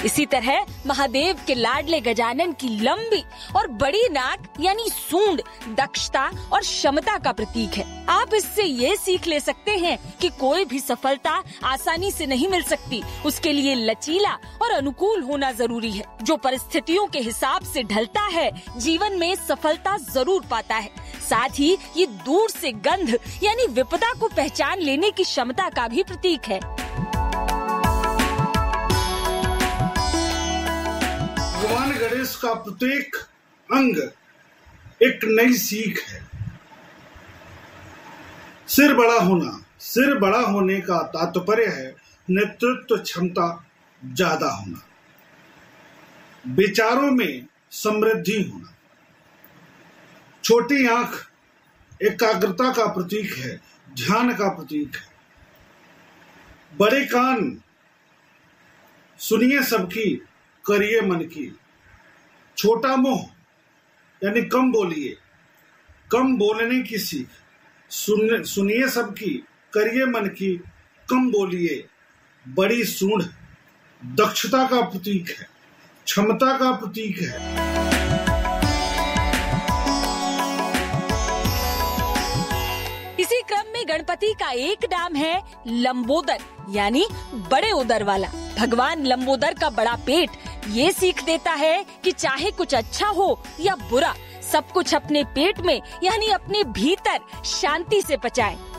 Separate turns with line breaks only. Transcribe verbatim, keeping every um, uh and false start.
इसी तरह महादेव के लाडले गजानन की लंबी और बड़ी नाक यानी सूंड दक्षता और क्षमता का प्रतीक है। आप इससे ये सीख ले सकते हैं कि कोई भी सफलता आसानी से नहीं मिल सकती, उसके लिए लचीला और अनुकूल होना जरूरी है। जो परिस्थितियों के हिसाब से ढलता है जीवन में सफलता जरूर पाता है। साथ ही ये दूर से गंध यानी विपदा को पहचान लेने की क्षमता का भी प्रतीक है।
भगवान गणेश का प्रत्येक अंग एक नई सीख है। सिर बड़ा होना, सिर बड़ा होने का तात्पर्य है नेतृत्व क्षमता ज्यादा होना, विचारों में समृद्धि होना। छोटी आंख एकाग्रता का प्रतीक है, ध्यान का प्रतीक है। बड़े कान सुनिए सबकी, करिए मन की। छोटा मुंह यानी कम बोलिए, कम बोलने की सीख। सुन सुनिए सबकी, करिए मन की, कम बोलिए। बड़ी सूंड दक्षता का प्रतीक है, क्षमता का प्रतीक है।
इसी क्रम में गणपति का एक नाम है लंबोदर यानी बड़े उदर वाला। भगवान लंबोदर का बड़ा पेट ये सीख देता है कि चाहे कुछ अच्छा हो या बुरा, सब कुछ अपने पेट में यानी अपने भीतर शांति से पचाएं।